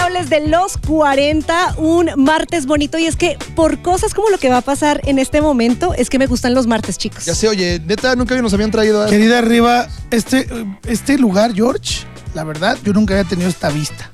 Inolvidables de los 40, un martes bonito. Y es que por cosas como lo que va a pasar en este momento, es que me gustan los martes, chicos. Ya sé, oye, neta, nunca nos habían traído. Querida Riva, este lugar, George, la verdad, yo nunca había tenido esta vista.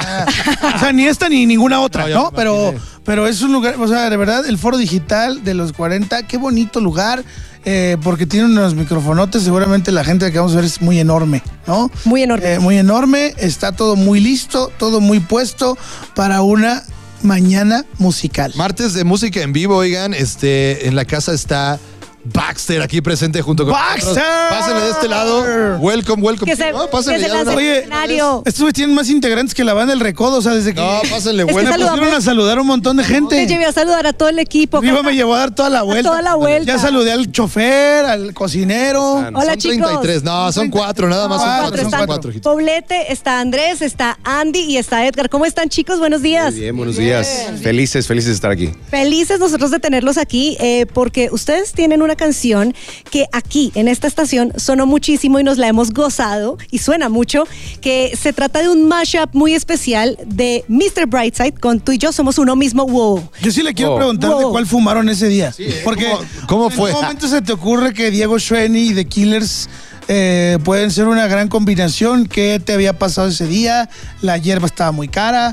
O sea, ni esta ni ninguna otra, ¿no? Pero es un lugar, o sea, de verdad, el Foro Digital de los 40, qué bonito lugar, porque tiene unos microfonotes, seguramente la gente que vamos a ver es muy enorme, ¿no? Muy enorme. Muy enorme, está todo muy listo, todo muy puesto para una mañana musical. Martes de música en vivo, oigan, en la casa está Baxter aquí presente junto con ¡Baxter! nosotros. Pásenle de este lado. Welcome. Que se, pásenle que se lance al escenario. Estos güeyes tienen más integrantes que la banda del Recodo, o sea, desde que... No, pásenle, que welcome. Pusieron a saludar a un montón de gente. Te llevé a saludar a todo el equipo. Riva me llevó a dar toda la vuelta. Toda la vuelta. Ya saludé al chofer, al cocinero. Hola, son chicos. 33, no, son 4, nada más. Son 4. Poblete, está Andrés, está Andy y está Edgar. ¿Cómo están, chicos? Buenos días. Muy bien, buenos días. Felices de estar aquí. Felices nosotros de tenerlos aquí porque ustedes tienen una canción que aquí en esta estación sonó muchísimo y nos la hemos gozado y suena mucho, que se trata de un mashup muy especial de Mr. Brightside con Tú y Yo Somos Uno Mismo. Wow. Yo sí le quiero preguntar de cuál fumaron ese día. Sí, porque ¿cómo fue? ¿En qué momento se te ocurre que Diego Schwenny y The Killers pueden ser una gran combinación? ¿Qué te había pasado ese día? La hierba estaba muy cara.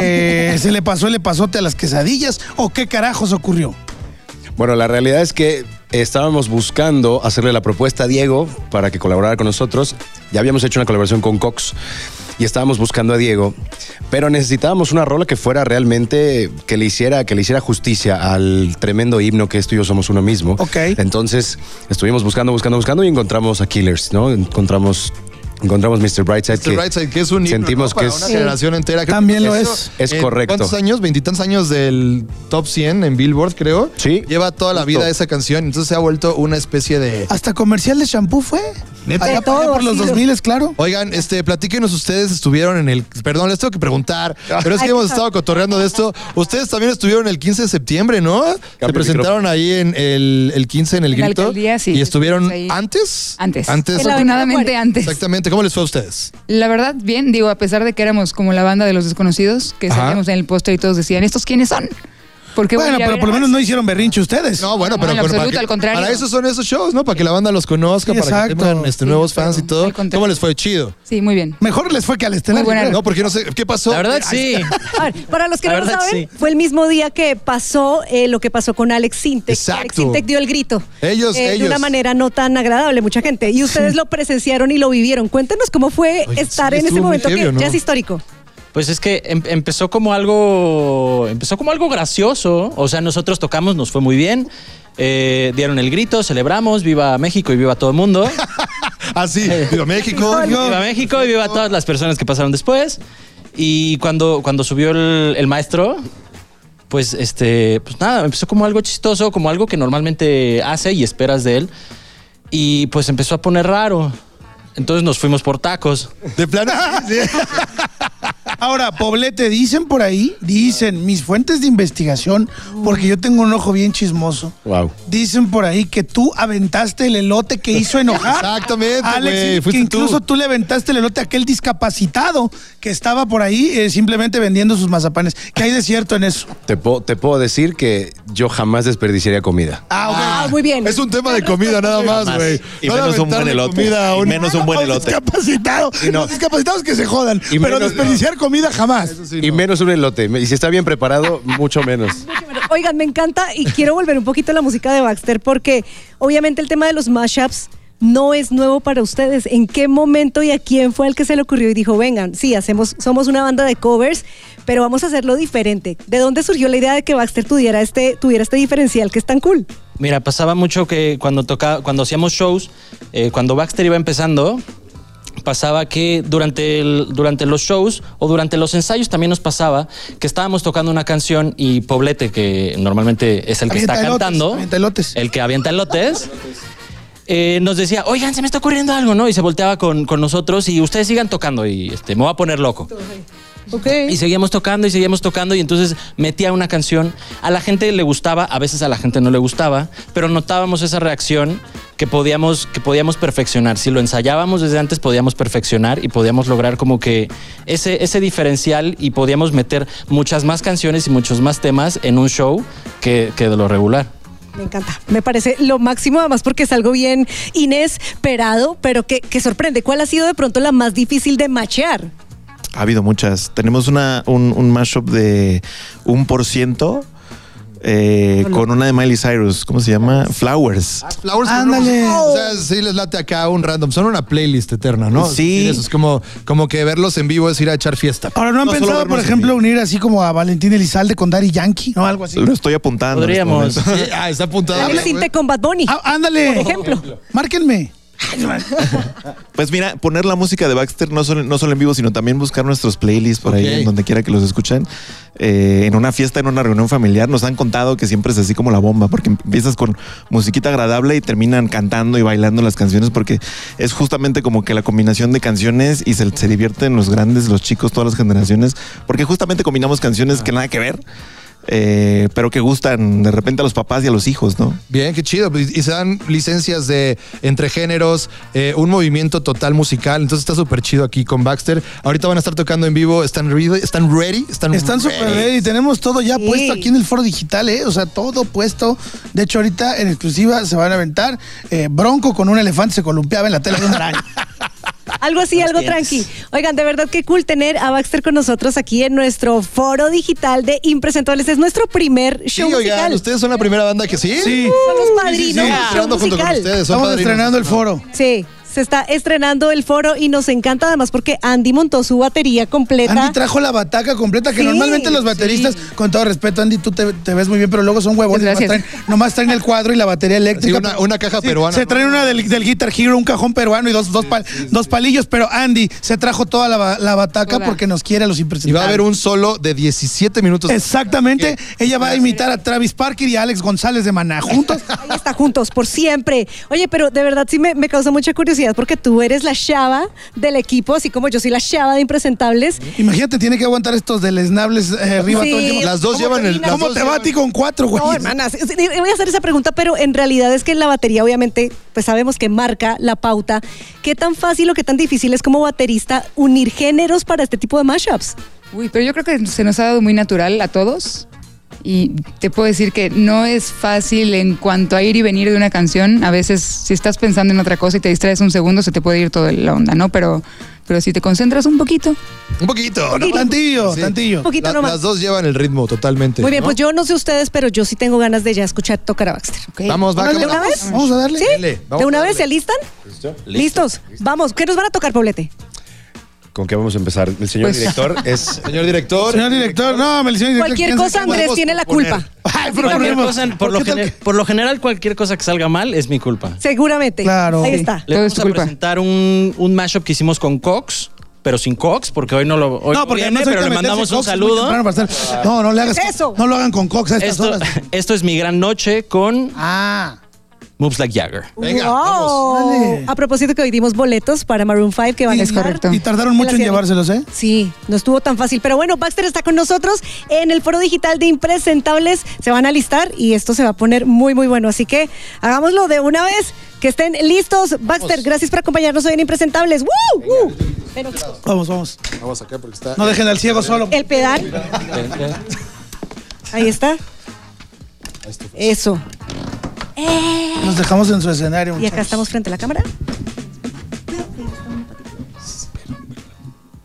¿Se le pasó el epazote a las quesadillas? ¿O qué carajos ocurrió? Bueno, la realidad es que estábamos buscando hacerle la propuesta a Diego para que colaborara con nosotros. Ya habíamos hecho una colaboración con Cox y estábamos buscando a Diego, pero necesitábamos una rola que fuera realmente que le hiciera justicia al tremendo himno que es Tú y Yo Somos Uno Mismo. Ok. Entonces estuvimos buscando y encontramos a Killers, ¿no? Encontramos Mr. Brightside. Mr. Brightside, que es un himno, sentimos ¿no? Para que una generación entera. También lo es. Es correcto. ¿Cuántos años? 20 y tantos años del top 100 en Billboard, creo. Sí. Lleva toda la vida esa canción, entonces se ha vuelto una especie de... Hasta comercial de shampoo fue. ¿Neta? Allá por los 2000, claro. Oigan, platíquenos, ustedes estuvieron en el... Perdón, les tengo que preguntar, pero es que hemos estado cotorreando de esto. Ustedes también estuvieron el 15 de septiembre, ¿no? Se presentaron ahí en el 15 en el En la Grito. alcaldía, sí. ¿Y estuvieron Ahí. antes? Antes. Afortunadamente antes. Exactamente. ¿Cómo les fue a ustedes? La verdad, bien, digo, a pesar de que éramos como la banda de los desconocidos, que Ajá. salíamos en el póster y todos decían, ¿estos quiénes son? Porque Bueno, pero por lo menos no hicieron berrinche ustedes. No, bueno, No, pero en absoluto, al contrario. para eso son esos shows, ¿no? Para que la banda los conozca, Sí, para que exacto. tengan nuevos claro, fans y todo. al contrario. ¿Cómo les fue? Chido. Sí, muy bien. Mejor les fue que al estelar. Muy buena. yo creo. No, porque no sé, ¿qué pasó? La verdad, sí. A ver, para los que La no lo verdad, saben, sí. fue el mismo día que pasó lo que pasó con Alex Sintek. Exacto. Alex Sintek dio el grito. Ellos. De una manera no tan agradable, mucha gente. Y ustedes lo presenciaron y lo vivieron. Cuéntenos cómo fue Oye, estar sí, en ese estuvo muy momento heavy, que ¿o no? ya es histórico. Pues es que empezó como algo gracioso. O sea, nosotros tocamos, nos fue muy bien. Dieron el grito, celebramos, viva México y viva todo el mundo. Así, viva México. Viva México y viva todas las personas que pasaron después. Y cuando subió el maestro, pues nada, empezó como algo chistoso, como algo que normalmente hace y esperas de él. Y pues empezó a poner raro. Entonces nos fuimos por tacos. De plano. Sí. Ahora, Poblete, dicen por ahí, mis fuentes de investigación, porque yo tengo un ojo bien chismoso. Wow. Dicen por ahí que tú aventaste el elote que hizo enojar. Exactamente, a Alex, güey, que fuiste incluso tú. tú le aventaste el elote a aquel discapacitado que estaba por ahí simplemente vendiendo sus mazapanes. ¿Qué hay de cierto en eso? Te puedo decir que yo jamás desperdiciaría comida. Ah, muy bien. Es un tema de comida nada más, güey. Y No de menos un buen aventarle elote. comida a Y menos un buen elote. Discapacitado. Y no. Los discapacitados que se jodan. Y Pero menos- desperdiciar comida jamás. Sí, Y no. menos un elote. Y si está bien preparado, mucho menos. Oigan, me encanta y quiero volver un poquito a la música de Baxter porque obviamente el tema de los mashups no es nuevo para ustedes. ¿En qué momento y a quién fue el que se le ocurrió y dijo, vengan, sí, somos una banda de covers, pero vamos a hacerlo diferente? ¿De dónde surgió la idea de que Baxter tuviera este diferencial que es tan cool? Mira, pasaba mucho que cuando hacíamos shows, cuando Baxter iba empezando, pasaba que durante los shows o durante los ensayos también nos pasaba que estábamos tocando una canción y Poblete, que normalmente es el que está cantando, Avienta elotes. el que avienta elotes, nos decía, oigan, se me está ocurriendo algo, ¿no? Y se volteaba con nosotros y ustedes sigan tocando y me voy a poner loco. Okay. Y seguíamos tocando y entonces metía una canción. A la gente le gustaba, a veces a la gente no le gustaba, pero notábamos esa reacción que podíamos perfeccionar. Si lo ensayábamos desde antes, podíamos perfeccionar y podíamos lograr como que ese diferencial y podíamos meter muchas más canciones y muchos más temas en un show que de lo regular. Me encanta, me parece lo máximo, además porque es algo bien inesperado, pero que sorprende. ¿Cuál ha sido de pronto la más difícil de machear? Ha habido muchas. Tenemos un mashup de 1%. Con una de Miley Cyrus, ¿cómo se llama? Flowers. Flowers. Ándale. O sea, sí les late acá un random. Son una playlist eterna, ¿no? Sí. Eso es como que verlos en vivo es ir a echar fiesta. Ahora, ¿no han pensado, por ejemplo, unir así como a Valentín Elizalde con Daddy Yankee? ¿No? Algo así. Lo estoy apuntando. Podríamos. Sí, está apuntado. El cinte con Bad Bunny. Ándale. Por ejemplo. Márquenme. Pues mira, poner la música de Baxter no solo en vivo, sino también buscar nuestros playlists por ahí, en donde quiera que los escuchen. En una fiesta, en una reunión familiar, nos han contado que siempre es así como la bomba, porque empiezas con musiquita agradable y terminan cantando y bailando las canciones, porque es justamente como que la combinación de canciones y se divierten los grandes, los chicos, todas las generaciones, porque justamente combinamos canciones que nada que ver. Pero que gustan de repente a los papás y a los hijos, ¿no? Bien, qué chido. Y se dan licencias de entre géneros, un movimiento total musical. Entonces está súper chido aquí con Baxter. Ahorita van a estar tocando en vivo. ¿Están ready? Están súper ready. Tenemos todo ya puesto aquí en el Foro Digital, ¿eh? O sea, todo puesto. De hecho, ahorita en exclusiva se van a aventar Bronco con un elefante se columpiaba en la tela de una araña. Algo así, algo tranqui. Oigan, de verdad qué cool tener a Baxter con nosotros aquí en nuestro Foro Digital de Impresentables. Es nuestro primer show musical. Oigan, ¿ustedes son la primera banda que sí? Sí. Son los padrinos del show Trabajando junto con musical. ustedes. Son Estamos padrinos. estrenando el foro. Sí, se está estrenando el foro y nos encanta además porque Andy montó su batería completa. Andy trajo la bataca completa, que Sí, normalmente los bateristas, con todo respeto, Andy, tú te ves muy bien, pero luego son huevones. Gracias. Nomás traen el cuadro y la batería eléctrica. Sí, una caja peruana. Se traen una del Guitar Hero, un cajón peruano y dos palillos, pero Andy se trajo toda la bataca Toda. porque nos quiere a los Y impresentables. va a haber un solo de 17 minutos. Exactamente. Ella va a imitar a Travis Parker y a Alex González de Maná juntos. Ahí está, juntos, por siempre. Oye, pero de verdad sí me causa mucha curiosidad porque tú eres la chava del equipo, así como yo soy la chava de Impresentables. Imagínate, tiene que aguantar estos deleznables arriba Sí. todo el tiempo. Las dos llevan el. las ¿Cómo dos te va a ti con 4, güey? No, hermanas, voy a hacer esa pregunta, pero en realidad es que en la batería, obviamente, pues sabemos que marca la pauta. ¿Qué tan fácil o qué tan difícil es como baterista unir géneros para este tipo de mashups? Uy, pero yo creo que se nos ha dado muy natural a todos. Y te puedo decir que no es fácil en cuanto a ir y venir de una canción. A veces, si estás pensando en otra cosa y te distraes un segundo, se te puede ir toda la onda, ¿no? Pero si te concentras un poquito. Un poquito, ¿no? Tantillo, Sí. tantillo. Un poquito nomás. Las dos llevan el ritmo totalmente. Muy bien, ¿no? pues yo no sé ustedes, pero yo sí tengo ganas de ya escuchar tocar a Baxter. ¿Ok? Vamos, va. Órale, ¿De una cámara. vez? Vamos a darle. ¿Sí? Dale, vamos ¿De una a vez darle. se alistan? ¿Listos? Vamos, ¿qué nos van a tocar, Paulete? ¿Con qué vamos a empezar? El señor Pues- director es... Señor director. Señor director, no, me señor director. Cualquier ¿quién cosa, sabe qué Andrés podemos tiene la proponer? culpa. Ay, Cualquier proponemos. cosa, ¿Qué tal? por lo general, cualquier cosa que salga mal es mi culpa. Seguramente. Claro. Ahí Sí. está. Le Todo vamos es tu a culpa. presentar un mashup que hicimos con Cox, pero sin Cox, porque hoy no lo hoy No, no porque viene, además pero le ahorita mandamos meterse un Cox es muy saludo. temprano para hacer- No, le hagas eso? No lo hagan con Cox a estas Esto, horas. esto es Mi Gran Noche con Ah. Moves Like Jagger. Venga, Wow. Dale. A propósito que hoy dimos boletos para Maroon 5 que van a Es estar. correcto. Y tardaron mucho en llevárselos, ¿eh? Sí, no estuvo tan fácil. Pero bueno, Baxter está con nosotros en el Foro Digital de Impresentables. Se van a alistar y esto se va a poner muy, muy bueno. Así que hagámoslo de una vez. Que estén listos. Baxter, gracias por acompañarnos hoy en Impresentables. ¡Woo! ¡Woo! Pero, Vamos, vamos. Vamos acá porque está. No dejen al ciego solo. el pedal. Ahí está. Eso. Nos dejamos en su escenario. Y acá muchachos. estamos frente a la cámara.